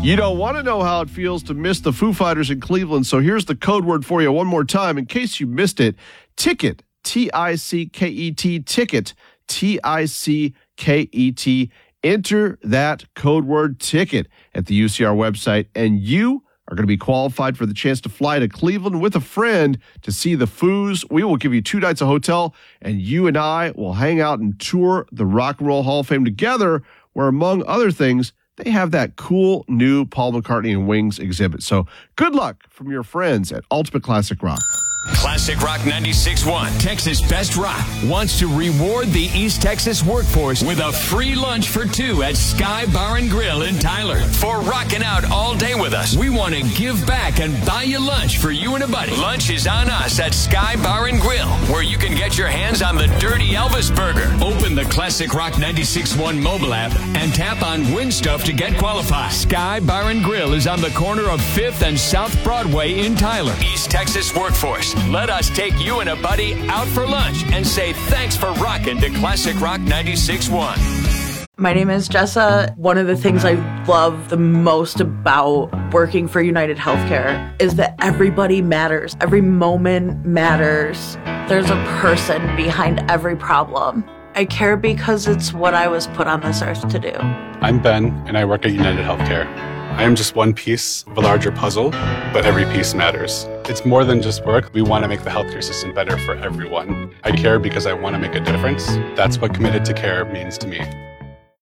You don't want to know how it feels to miss the Foo Fighters in Cleveland, so here's the code word for you one more time in case you missed it. Ticket, T-I-C-K-E-T, ticket, T-I-C-K-E-T. Enter that code word ticket at the UCR website, and you are going to be qualified for the chance to fly to Cleveland with a friend to see the Foos. We will give you 2 nights of hotel, and you and I will hang out and tour the Rock and Roll Hall of Fame together, where, among other things, they have that cool new Paul McCartney and Wings exhibit. So good luck from your friends at Ultimate Classic Rock. Classic Rock 96.1, Texas Best Rock, wants to reward the East Texas workforce with a free lunch for 2 at Sky Bar and Grill in Tyler. For rocking out all day with us, we want to give back and buy you lunch for you and a buddy. Lunch is on us at Sky Bar and Grill, where you can get your hands on the Dirty Elvis Burger. Open the Classic Rock 96.1 mobile app and tap on Win Stuff to get qualified. Sky Bar and Grill is on the corner of 5th and South Broadway in Tyler. East Texas workforce, let us take you and a buddy out for lunch and say thanks for rocking to Classic Rock 96.1. My name is Jessa. One of the things I love the most about working for United Healthcare is that everybody matters. Every moment matters. There's a person behind every problem. I care because it's what I was put on this earth to do. I'm Ben, and I work at United Healthcare. I am just one piece of a larger puzzle, but every piece matters. It's more than just work. We want to make the healthcare system better for everyone. I care because I want to make a difference. That's what committed to care means to me.